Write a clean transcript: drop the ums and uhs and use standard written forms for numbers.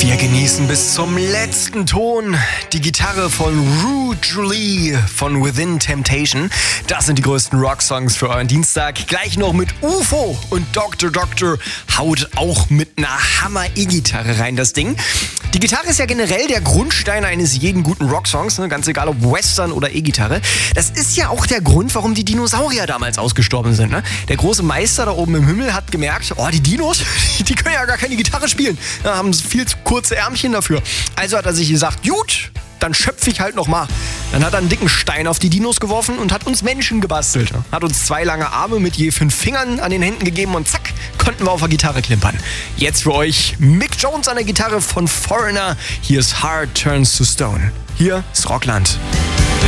Wir genießen bis zum letzten Ton die Gitarre von Ru Julie von Within Temptation. Das sind die größten Rocksongs für euren Dienstag. Gleich noch mit UFO und Dr. Doctor haut auch mit einer Hammer-E-Gitarre rein, das Ding. Die Gitarre ist ja generell der Grundstein eines jeden guten Rocksongs, ne? Ganz egal ob Western oder E-Gitarre. Das ist ja auch der Grund, warum die Dinosaurier damals ausgestorben sind. Ne? Der große Meister da oben im Himmel hat gemerkt, die Dinos, die können ja gar keine Gitarre spielen. Da haben viel zu kurze Ärmchen dafür. Also hat er sich gesagt, gut, dann schöpfe ich halt nochmal. Dann hat er einen dicken Stein auf die Dinos geworfen und hat uns Menschen gebastelt. Hat uns 2 lange Arme mit je 5 Fingern an den Händen gegeben und zack, konnten wir auf der Gitarre klimpern. Jetzt für euch Mick Jones an der Gitarre von Foreigner. Hier ist Heart Turns to Stone. Hier ist Rockland.